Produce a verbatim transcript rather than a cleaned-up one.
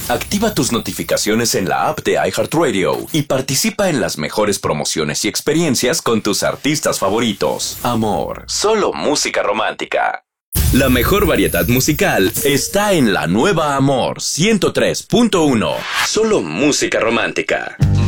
Activa tus notificaciones en la app de iHeartRadio y participa en las mejores promociones y experiencias con tus artistas favoritos. Amor, solo música romántica. La mejor variedad musical está en la nueva Amor ciento tres punto uno. Solo música romántica.